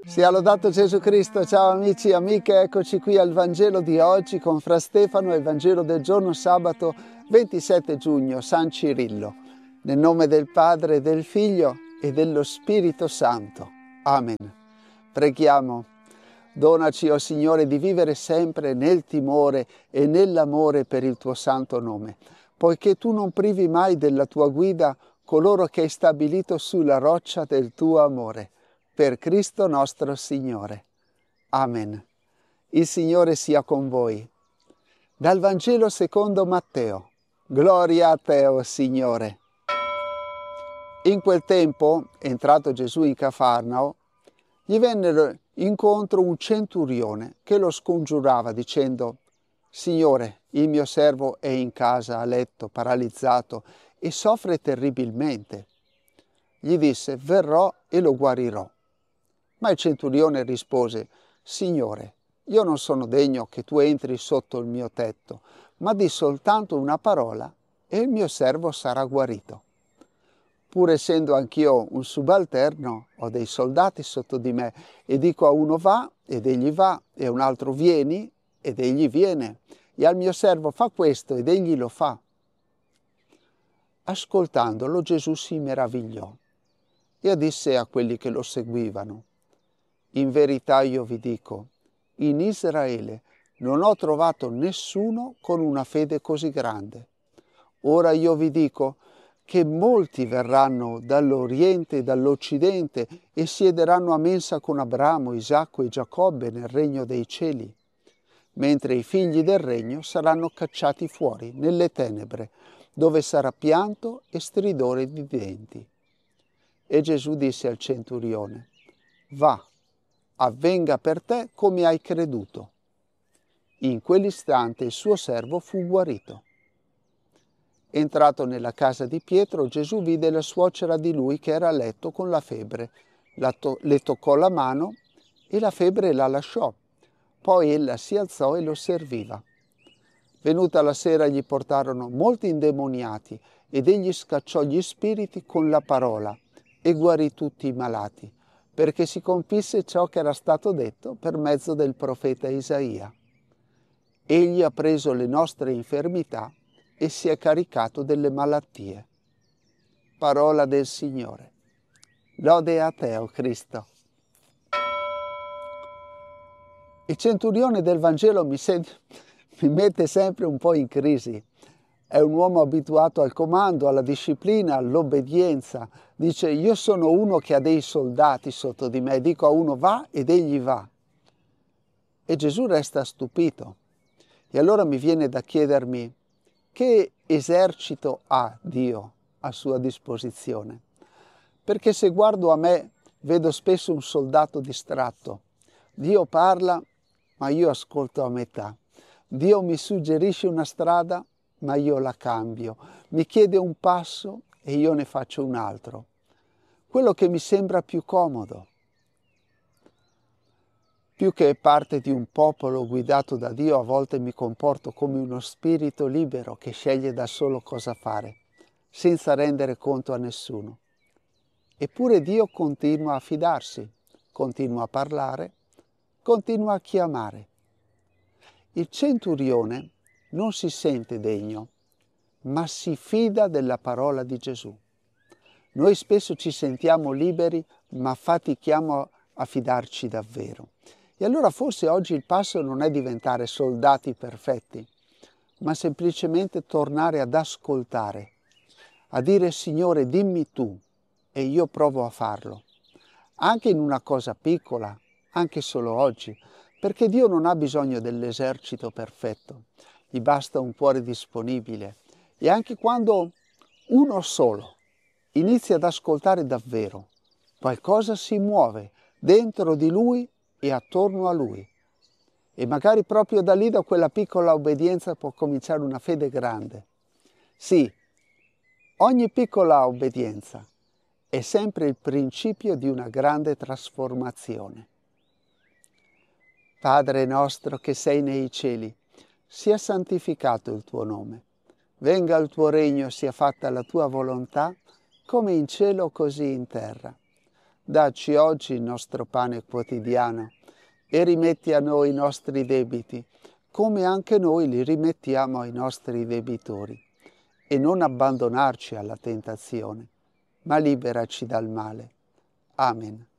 Sia lodato Gesù Cristo, ciao amici e amiche, eccoci qui al Vangelo di oggi con Fra Stefano e il Vangelo del giorno sabato 27 giugno, San Cirillo. Nel nome del Padre, del Figlio e dello Spirito Santo. Amen. Preghiamo. Donaci, o Signore, di vivere sempre nel timore e nell'amore per il tuo santo nome, poiché tu non privi mai della tua guida coloro che hai stabilito sulla roccia del tuo amore. Per Cristo nostro Signore. Amen. Il Signore sia con voi. Dal Vangelo secondo Matteo. Gloria a te, o Signore. In quel tempo, entrato Gesù in Cafarnao, gli vennero incontro un centurione che lo scongiurava dicendo: Signore, il mio servo è in casa a letto, paralizzato, e soffre terribilmente. Gli disse: verrò e lo guarirò. Ma il centurione rispose: Signore, io non sono degno che tu entri sotto il mio tetto, ma di soltanto una parola e il mio servo sarà guarito. Pur essendo anch'io un subalterno, ho dei soldati sotto di me e dico a uno va ed egli va, e a un altro vieni ed egli viene, e al mio servo fa questo ed egli lo fa. Ascoltandolo Gesù si meravigliò e disse a quelli che lo seguivano: in verità io vi dico, in Israele non ho trovato nessuno con una fede così grande. Ora io vi dico che molti verranno dall'Oriente e dall'Occidente e siederanno a mensa con Abramo, Isacco e Giacobbe nel regno dei cieli, mentre i figli del regno saranno cacciati fuori nelle tenebre, dove sarà pianto e stridore di denti. E Gesù disse al centurione: va, avvenga per te come hai creduto. In quell'istante il suo servo fu guarito. Entrato nella casa di Pietro, Gesù vide la suocera di lui che era a letto con la febbre. Le toccò la mano e la febbre la lasciò. Poi ella si alzò e lo serviva. Venuta la sera gli portarono molti indemoniati ed egli scacciò gli spiriti con la parola e guarì tutti i malati, perché si compisse ciò che era stato detto per mezzo del profeta Isaia. Egli ha preso le nostre infermità e si è caricato delle malattie. Parola del Signore. Lode a te, o Cristo. Il centurione del Vangelo mi mette sempre un po' in crisi. È un uomo abituato al comando, alla disciplina, all'obbedienza. Dice: io sono uno che ha dei soldati sotto di me, dico a uno va ed egli va. E Gesù resta stupito. E allora mi viene da chiedermi: che esercito ha Dio a sua disposizione? Perché se guardo a me vedo spesso un soldato distratto. Dio parla, ma io ascolto a metà. Dio mi suggerisce una strada, ma io la cambio. Mi chiede un passo e io ne faccio un altro. Quello che mi sembra più comodo. Più che parte di un popolo guidato da Dio, a volte mi comporto come uno spirito libero che sceglie da solo cosa fare, senza rendere conto a nessuno. Eppure Dio continua a fidarsi, continua a parlare, continua a chiamare. Il centurione non si sente degno, ma si fida della parola di Gesù. Noi spesso ci sentiamo liberi, ma fatichiamo a fidarci davvero. E allora forse oggi il passo non è diventare soldati perfetti, ma semplicemente tornare ad ascoltare, a dire: Signore, dimmi tu, e io provo a farlo. Anche in una cosa piccola, anche solo oggi, perché Dio non ha bisogno dell'esercito perfetto, gli basta un cuore disponibile. E anche quando uno solo inizia ad ascoltare davvero, qualcosa si muove dentro di lui e attorno a lui. E magari proprio da lì, da quella piccola obbedienza, può cominciare una fede grande. Sì, ogni piccola obbedienza è sempre il principio di una grande trasformazione. Padre nostro che sei nei cieli, sia santificato il tuo nome. Venga il tuo regno, sia fatta la tua volontà, come in cielo così in terra. Dacci oggi il nostro pane quotidiano e rimetti a noi i nostri debiti, come anche noi li rimettiamo ai nostri debitori. E non abbandonarci alla tentazione, ma liberaci dal male. Amen.